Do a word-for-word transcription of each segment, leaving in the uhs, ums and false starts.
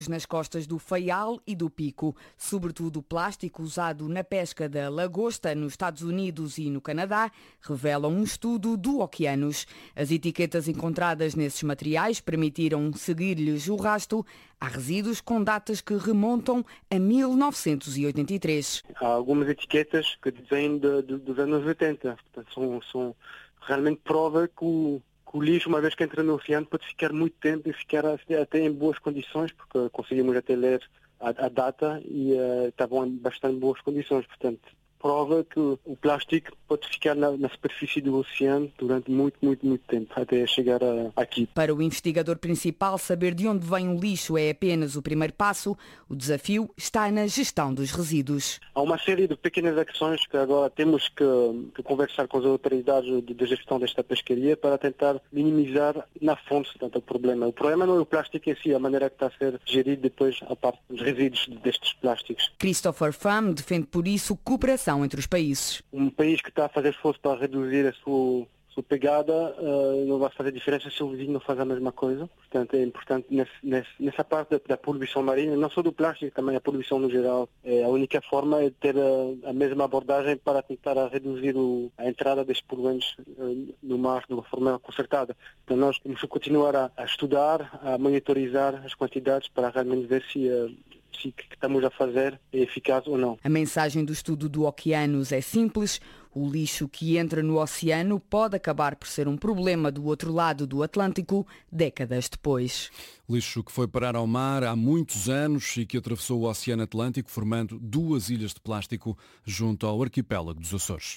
nas costas do Faial e do Pico. Sobretudo o plástico usado na pesca da lagosta nos Estados Unidos e no Canadá revelam um estudo do Oceanos. As etiquetas encontradas nesses materiais permitiram seguir-lhes o rasto. Há resíduos com datas que remontam a mil novecentos e oitenta e três. Há algumas etiquetas que dizem de, de, dos anos oitenta. Portanto, são, são realmente prova que o O lixo, uma vez que entra no oceano, pode ficar muito tempo e ficar até em boas condições, porque conseguimos até ler a, a data e uh, estavam em bastante boas condições. Portanto, prova que o plástico pode ficar na, na superfície do oceano durante muito, muito, muito tempo, até chegar a, aqui. Para o investigador principal, saber de onde vem o lixo é apenas o primeiro passo. O desafio está na gestão dos resíduos. Há uma série de pequenas ações que agora temos que, que conversar com as autoridades de, de gestão desta pescaria para tentar minimizar na fonte tanto o problema. O problema não é o plástico em si, a maneira que está a ser gerido depois a parte dos resíduos destes plásticos. Christopher Pham defende por isso cooperação entre os países. Um país que está a fazer esforço para reduzir a sua, sua pegada uh, não vai fazer diferença se o vizinho não faz a mesma coisa. Portanto, é importante nesse, nesse, nessa parte da, da poluição marinha, não só do plástico, também a poluição no geral. É, a única forma é ter a, a mesma abordagem para tentar a reduzir o, a entrada destes poluentes uh, no mar de uma forma concertada. Então nós temos que continuar a, a estudar, a monitorizar as quantidades para realmente ver se uh, o que estamos a fazer é eficaz ou não. A mensagem do estudo do Oceanos é simples. O lixo que entra no oceano pode acabar por ser um problema do outro lado do Atlântico décadas depois. Lixo que foi parar ao mar há muitos anos e que atravessou o Oceano Atlântico, formando duas ilhas de plástico junto ao arquipélago dos Açores.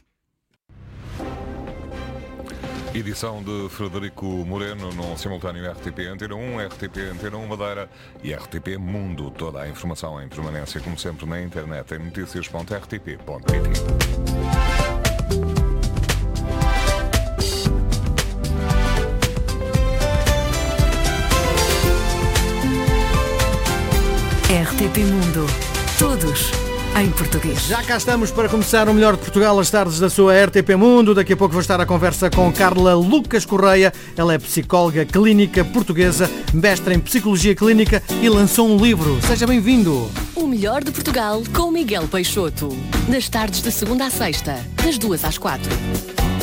Edição de Frederico Moreno, num simultâneo R T P Antena um, R T P Antena um Madeira e R T P Mundo. Toda a informação em permanência, como sempre, na internet em notícias ponto r t p ponto p t. R T P Mundo. Todos em português. Já cá estamos para começar o melhor de Portugal, as tardes da sua R T P Mundo. Daqui a pouco vou estar à conversa com Carla Lucas Correia. Ela é psicóloga clínica portuguesa, mestre em psicologia clínica e lançou um livro. Seja bem-vindo. O melhor de Portugal com Miguel Peixoto. Das tardes de segunda à sexta, das duas às quatro.